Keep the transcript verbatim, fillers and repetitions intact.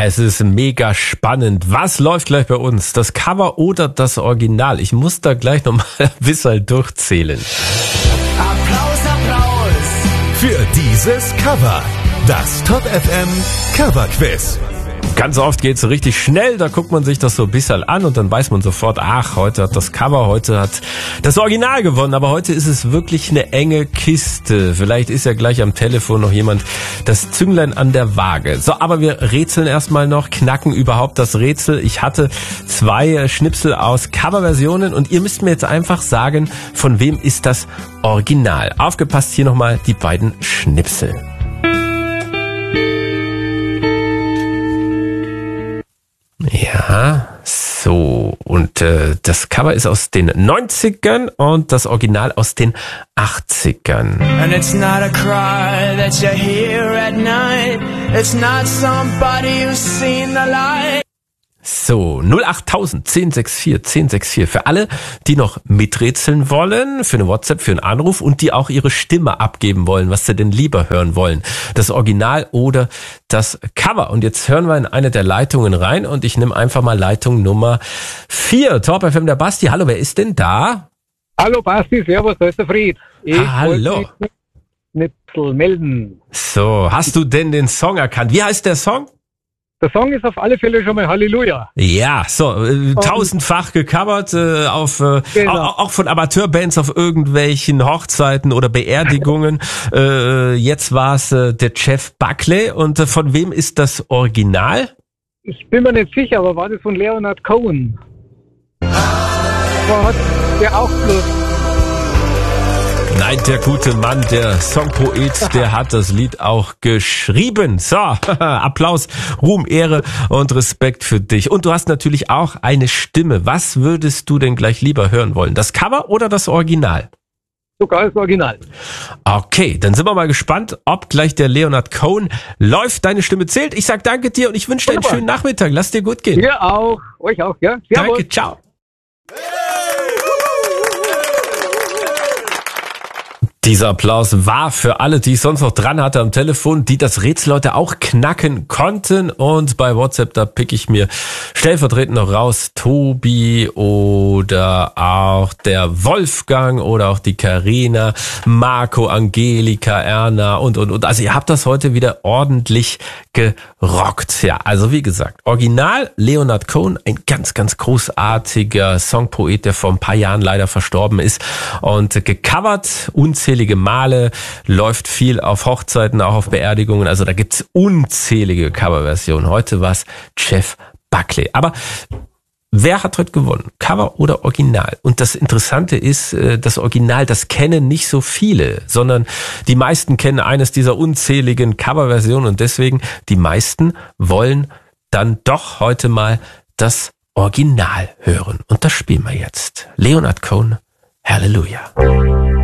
Es ist mega spannend. Was läuft gleich bei uns? Das Cover oder das Original? Ich muss da gleich nochmal ein bisschen durchzählen. Applaus, Applaus für dieses Cover. Das Top F M Cover Quiz. Ganz oft geht's richtig schnell, da guckt man sich das so ein bisschen an und dann weiß man sofort, ach, heute hat das Cover, heute hat das Original gewonnen, aber heute ist es wirklich eine enge Kiste. Vielleicht ist ja gleich am Telefon noch jemand das Zünglein an der Waage. So, aber wir rätseln erstmal noch, knacken überhaupt das Rätsel. Ich hatte zwei Schnipsel aus Coverversionen und ihr müsst mir jetzt einfach sagen, von wem ist das Original. Aufgepasst, hier nochmal die beiden Schnipsel. Ja, so. Und äh, das Cover ist aus den neunzigern und das Original aus den achtzigern. And it's not a cry that you hear at night. It's not somebody who's seen the light. So, null acht tausend, zehn sechs vier, zehn sechs vier. Für alle, die noch miträtseln wollen, für eine WhatsApp, für einen Anruf und die auch ihre Stimme abgeben wollen, was sie denn lieber hören wollen. Das Original oder das Cover. Und jetzt hören wir in eine der Leitungen rein und ich nehme einfach mal Leitung Nummer vier. Top F M, der Basti. Hallo, wer ist denn da? Hallo Basti, servus, da ist der Fried. Ich ah, hallo. Nicht melden. So, hast du denn den Song erkannt? Wie heißt der Song? Der Song ist auf alle Fälle schon mal Halleluja. Ja, so, äh, tausendfach gecovert, äh, auf, äh, genau. auch, auch von Amateurbands auf irgendwelchen Hochzeiten oder Beerdigungen. äh, jetzt war es äh, der Jeff Buckley. Und äh, von wem ist das Original? Ich bin mir nicht sicher, aber war das von Leonard Cohen? War hat der auch bloß... Nein, der gute Mann, der Songpoet, der hat das Lied auch geschrieben. So, Applaus, Ruhm, Ehre und Respekt für dich. Und du hast natürlich auch eine Stimme. Was würdest du denn gleich lieber hören wollen? Das Cover oder das Original? Sogar das Original. Okay, dann sind wir mal gespannt, ob gleich der Leonard Cohen läuft. Deine Stimme zählt. Ich sag danke dir und ich wünsche dir einen schönen Nachmittag. Lass dir gut gehen. Dir auch. Euch auch, ja. Servus. Danke, ciao. Dieser Applaus war für alle, die ich sonst noch dran hatte am Telefon, die das Rätsel heute auch knacken konnten. Und bei WhatsApp, da pick ich mir stellvertretend noch raus Tobi oder auch der Wolfgang oder auch die Karina, Marco, Angelika, Erna und, und, und. Also ihr habt das heute wieder ordentlich gerockt. Ja, also wie gesagt, Original Leonard Cohen, ein ganz, ganz großartiger Songpoet, der vor ein paar Jahren leider verstorben ist und gecovert, unzählige Male, läuft viel auf Hochzeiten, auch auf Beerdigungen. Also da gibt's unzählige Coverversionen. Heute war's Jeff Buckley. Aber wer hat heute gewonnen? Cover oder Original? Und das Interessante ist, das Original, das kennen nicht so viele, sondern die meisten kennen eines dieser unzähligen Coverversionen und deswegen die meisten wollen dann doch heute mal das Original hören. Und das spielen wir jetzt. Leonard Cohen, Halleluja.